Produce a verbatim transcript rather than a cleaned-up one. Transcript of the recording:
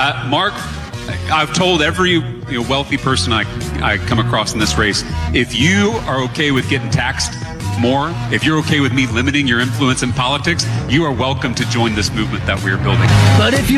Uh, Mark, I've told every you know, wealthy person I, I come across in this race, if you are okay with getting taxed more, if you're okay with me limiting your influence in politics, you are welcome to join this movement that we're building. But if you